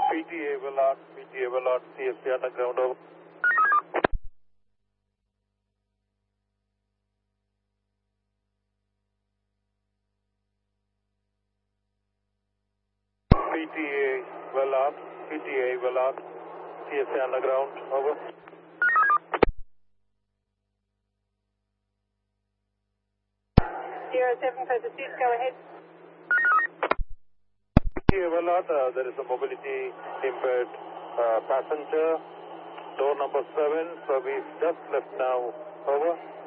PTA Willard, CSC underground, over. PTA Willard, CSC underground, over. Sierra 7 for the seat, go ahead. PTA Willard, there is a mobility impaired passenger, door number 7, service just left now, over.